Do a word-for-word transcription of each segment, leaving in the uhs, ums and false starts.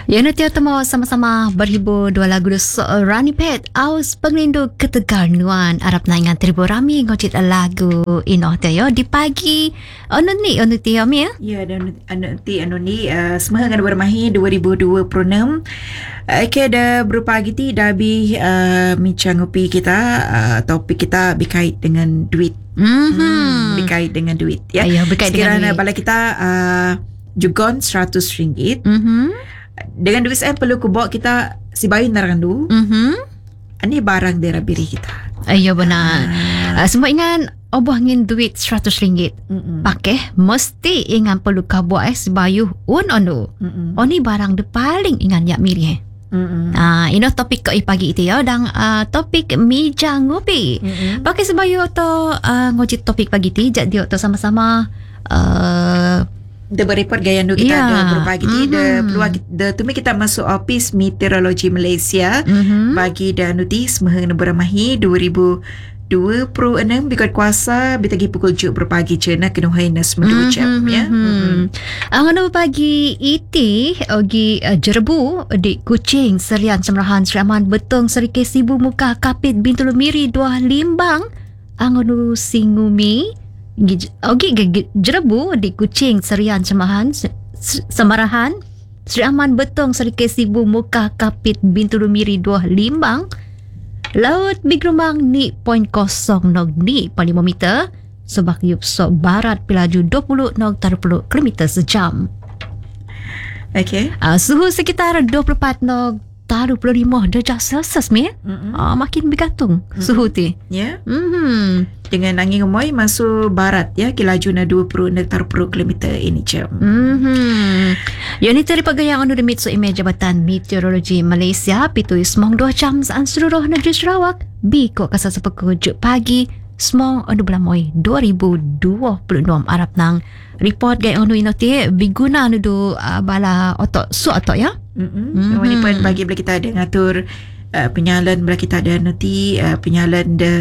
Ya, nanti temu sama-sama berhibur dua lagu Rani Pet aus pengrindu ketegarnuan Arab naingan tribu rami ngocit lagu ino tayo di pagi ono ni ono tiyo mi ya. Ya, dan nanti anu ni uh, semua dengan bermahi dua ribu dua puluh enam. Okay, dah berupa gitu dah bi uh, micanggupi kita uh, topik kita berkait dengan duit. Mm-hmm. Hmm, berkait dengan duit ya. Ayah, berkait sekiranya dengan bala kita uh, jugon seratus ringgit. Mhm. Dengan duit saya perlu ku bawa kita si bayi narandu. Mhm. Ini barang dera biri kita. Ayo benar. Ah. Uh, semua ingat obah ngin duit seratus ringgit. Mm-mm. Pakai mesti ingat perlu kabuat eh sebayuh un onu. Mm-mm. Oni barang de paling ingat yak mirih. Mm-mm. Ah, ini topik ke pagi itu ya dan uh, topik meja ngopi. Mm-mm. Pakai sebayu atau uh, ngocit topik pagi ti jadi atau sama-sama uh, Dia bereport gaya nu kita Ya. ada berupa gitu. Mhm. Dia peluang kita tumi kita masuk Office Meteorologi Malaysia mhm. bagi dan nuti semua beramahi dua ribu dua puluh enam bikot kuasa bitagi pukul juk berpagi cena kena hainas mendu jam ya. Mhm. Ang ano pagi iti ogi uh, jerbu di kucing serian semrahan seraman betong serike sibu muka kapit bintul miri dua limbang ang ano singumi Gi- Ogi okay, jerebu di kucing serian semahan semarahan Sri Aman betong serike sibu muka kapit bintu miri dua limbang laut bigrumang ni point kosong nog ni palima meter sebak yup so barat pilaju dua puluh nog taruh puluh kilometer sejam. Okay. Uh, suhu sekitar dua puluh empat nog taruh puluh lima darjah Celsius mi. Mm-mm. Uh, makin bergantung suhu ti. Ya. Mhm. Dengan angin gemoi masuk barat ya kilaju na dua puluh nak taruh puluh kilometer ini jam. Mhm. Yang ini dari pagayang anu demit so ime Jabatan Meteorologi Malaysia pitui semong dua jam saan seluruh negeri Sarawak. Biko kasar sepekujuk pagi semong anu belamoi dua ribu dua puluh enam Arab nang report gaya anu inoti biguna anu do uh, bala otok su otok ya. Mm-mm. Mhm. Ini pun bagi bila kita ada ngatur uh, penyalan bila kita ada nanti uh, penyalan de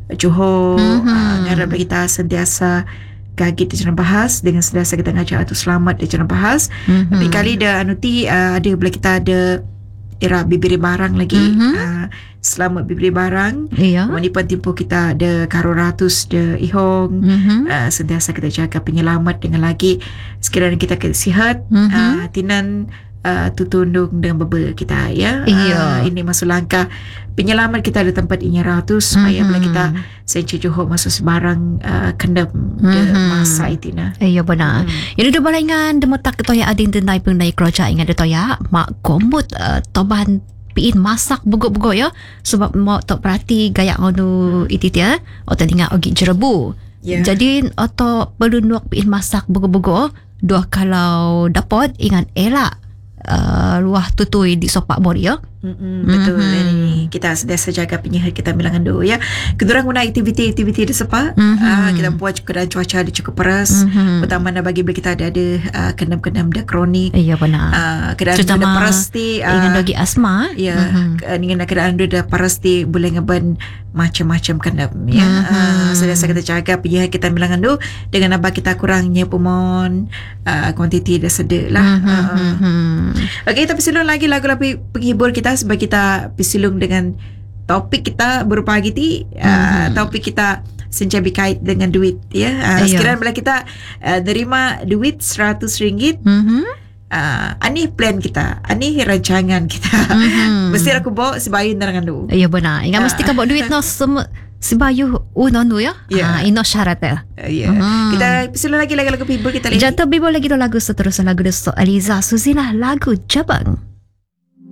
Johor Mhm. uh, ngarap bila kita sentiasa gagit di jalan bahas dengan sentiasa kita ngajak atau selamat di jalan bahas. Mhm. Tapi kali dah nanti uh, ada bila kita ada era bibiri barang lagi. Mhm. Uh, selamat bibiri barang. Iya. Ini pun tempoh kita ada karo ratus de ihong. Mhm. Uh, sentiasa kita jaga penyelamat dengan lagi sekiranya kita sihat. Mhm. Uh, tinan uh, tutundung dengan bebe kita ya. Iya. Uh, ini masuk langkah penyelamat kita ada tempat inya ratus supaya Mhm. bila kita senci Johor masuk sebarang uh, kendam ke Mhm. masa itu nah. Iya benar. Hmm. Yang itu boleh ingat demotak toya ading tenai penai keroja ingat toya mak komut uh, toban piin masak buguk-buguk ya sebab mau tok perhati gaya anu itu dia atau ingat ogi jerebu. Ya. Jadi atau perlu nuak piin masak buguk-buguk dua kalau dapat ingat elak uh, luah tutui di sopak mori ya. Mm-mm, betul. Mhm. Ini kita sentiasa jaga penyihat kita bilangan dulu ya. Kita guna aktiviti-aktiviti di sepak. Mhm. Ah, kita buat keadaan cuaca dia cukup peras. Mhm. Pertama nak bagi bila kita ada ada uh, kendam-kendam dah kronik. Iya benar. Uh, keadaan Terutama dia peras ti. Uh, ingat bagi asma. Ya, Mhm. mm-hmm. dengan keadaan dia dah paras ti boleh ngeban macam-macam kendam ya. Mhm. Uh, sentiasa kita jaga penyihat kita bilangan dulu dengan apa kita kurangnya pemon uh, kuantiti dah sedek lah. Mhm. Uh, Mhm. Okey, tapi silung lagi lagu-lagu penghibur kita sebab kita bersilung dengan topik kita berupa gitu. Uh, Mhm. topik kita sencabi kait dengan duit ya. Uh, Ayo. sekiranya bila kita uh, terima duit seratus ringgit, Mhm. uh, ani plan kita, ani rancangan kita. Mhm. Mesti aku bawa sebayu nerangan dulu. Iya benar. Ingat Ah. mesti kau bawa duit no semua sebayuh unon ya. Ya. Ah, ino syarat ya. Uh, ya. Mhm. Kita silung lagi lagu-lagu penghibur kita lagi. Jatuh bibo lagi do lagu seterusnya lagu de so Aliza Suzina lagu Jabang.